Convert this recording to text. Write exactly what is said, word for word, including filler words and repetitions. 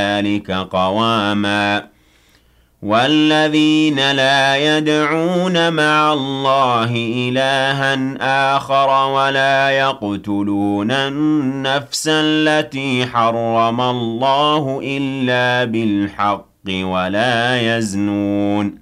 ذلك قواما والذين لا يدعون مع الله إلها آخر ولا يقتلون النفس التي حرم الله إلا بالحق ولا يزنون